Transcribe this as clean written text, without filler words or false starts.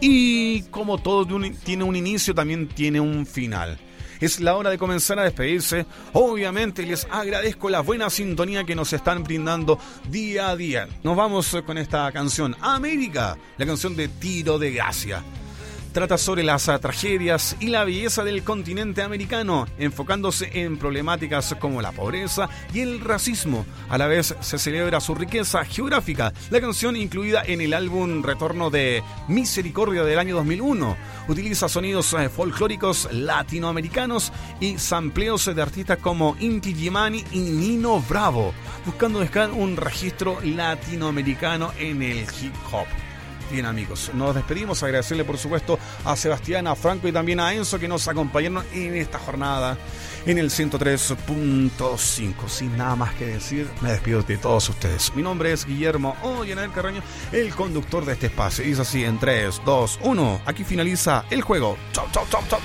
Y como todo tiene un inicio, también tiene un final. Es la hora de comenzar a despedirse. Obviamente les agradezco la buena sintonía que nos están brindando día a día. Nos vamos con esta canción, América, la canción de Tiro de Gracia. Trata sobre las tragedias y la belleza del continente americano, enfocándose en problemáticas como la pobreza y el racismo. A la vez se celebra su riqueza geográfica. La canción, incluida en el álbum Retorno de Misericordia del año 2001, utiliza sonidos folclóricos latinoamericanos y sampleos de artistas como Inti Illimani y Nino Bravo, buscando dejar un registro latinoamericano en el hip hop. Bien, amigos, nos despedimos, agradecerle por supuesto a Sebastián, a Franco y también a Enzo que nos acompañaron en esta jornada en el 103.5. Sin nada más que decir, me despido de todos ustedes. Mi nombre es Guillermo Ollanel Carreño, el conductor de este espacio. Y es así, en 3, 2, 1, aquí finaliza el juego. Chau, chau, chau, chau.